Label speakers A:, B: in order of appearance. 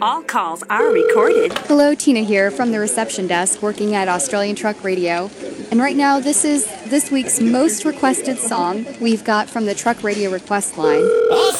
A: All calls are recorded.
B: Hello, Tina here from the reception desk working at Australian Truck Radio. And right now, this is this week's most requested song we've got from the Truck Radio request line.
C: Awesome.